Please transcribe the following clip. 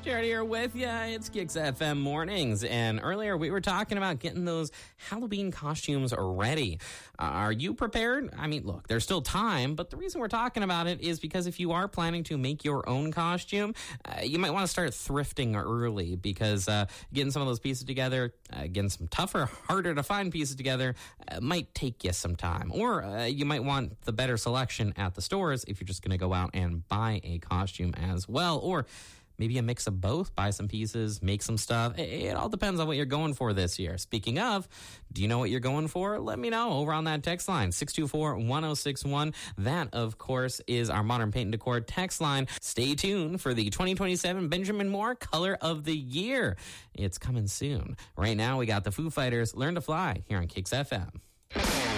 Jared here with you. It's Kicks FM Mornings. And earlier we were talking about getting those Halloween costumes ready. Are you prepared? I mean, look, there's still time, but the reason we're talking about it is because if you are planning to make your own costume, you might want to start thrifting early because getting some of those pieces together, getting some tougher, harder to find pieces together might take you some time. Or you might want the better selection at the stores if you're just going to go out and buy a costume as well. Or maybe a mix of both, buy some pieces, make some stuff. It all depends on what you're going for this year. Speaking of, do you know what you're going for? Let me know over on that text line, 624-1061. That, of course, is our Modern Paint and Decor text line. Stay tuned for the 2027 Benjamin Moore Color of the Year. It's coming soon. Right now, we got the Foo Fighters, Learn to Fly, here on Kicks FM.